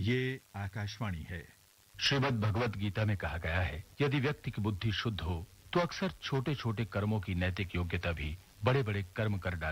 ये आकाशवाणी है। श्रीमद् भगवत गीता में कहा गया है, यदि व्यक्ति की बुद्धि शुद्ध हो तो अक्सर छोटे छोटे कर्मों की नैतिक योग्यता भी बड़े बड़े कर्म कर डाले।